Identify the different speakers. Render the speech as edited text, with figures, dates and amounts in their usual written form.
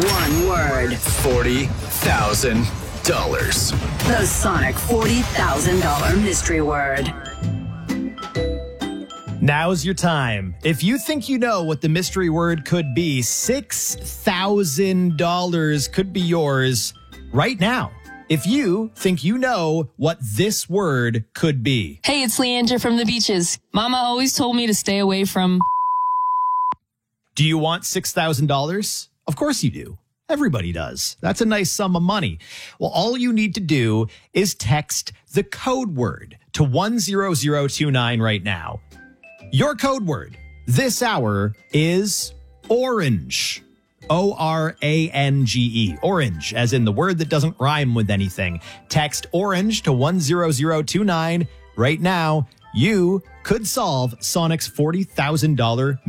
Speaker 1: One word.
Speaker 2: $40,000.
Speaker 1: The Sonic $40,000 mystery word.
Speaker 3: Now's your time. If you think you know what the mystery word could be, $6,000 could be yours right now. If you think you know what this word could be.
Speaker 4: Hey, it's Leandra from the beaches. Mama always told me to stay away from...
Speaker 3: Do you want $6,000? Of course you do. Everybody does. That's a nice sum of money. Well, all you need to do is text the code word to 10029 right now. Your code word this hour is orange. ORANGE. Orange, as in the word that doesn't rhyme with anything. Text orange to 10029 right now. You could solve Sonic's $40,000